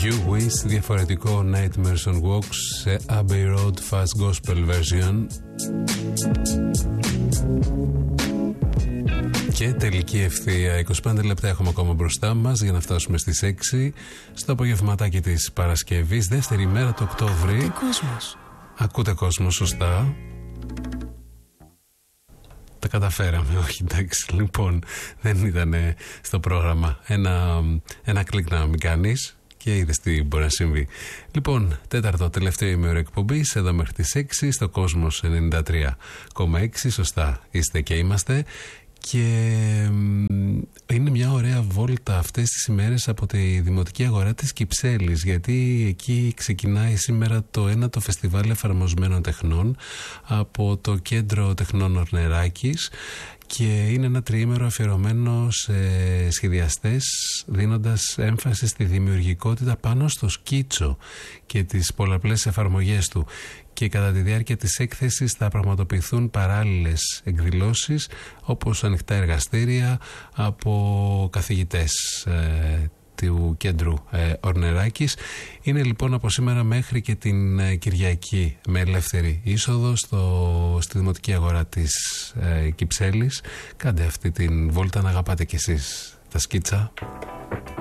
You Wish, διαφορετικό Nightmares on Walks σε Abbey Road Fast Gospel Version. Και τελική ευθεία. 25 λεπτά έχουμε ακόμα μπροστά μας για να φτάσουμε στις 6 στο απογευματάκι της Παρασκευής, δεύτερη μέρα του Οκτώβρη. Ακούτε κόσμος. Ακούτε κόσμο, σωστά. Τα καταφέραμε, όχι εντάξει. Λοιπόν, δεν ήταν στο πρόγραμμα. Ένα κλικ να μην κάνεις και είδες τι μπορεί να συμβεί. Λοιπόν, τέταρτο τελευταίο ημέωρο εκπομπής, εδώ μέχρι τις 6 στο Κόσμος 93,6. Σωστά είστε και είμαστε. Και είναι μια ωραία βόλτα αυτές τις ημέρες από τη Δημοτική Αγορά της Κυψέλης, γιατί εκεί ξεκινάει σήμερα το ένατο φεστιβάλ εφαρμοσμένων τεχνών από το Κέντρο Τεχνών Ορνεράκης και είναι ένα τριήμερο αφιερωμένο σε σχεδιαστές, δίνοντας έμφαση στη δημιουργικότητα πάνω στο σκίτσο και τις πολλαπλές εφαρμογές του. Και κατά τη διάρκεια της έκθεσης θα πραγματοποιηθούν παράλληλες εκδηλώσεις, όπως ανοιχτά εργαστήρια από καθηγητές του Κέντρου Ορνεράκης. Είναι λοιπόν από σήμερα μέχρι και την Κυριακή με ελεύθερη είσοδο στη Δημοτική Αγορά της Κυψέλης. Κάντε αυτή την βόλτα να αγαπάτε κι εσείς τα σκίτσα.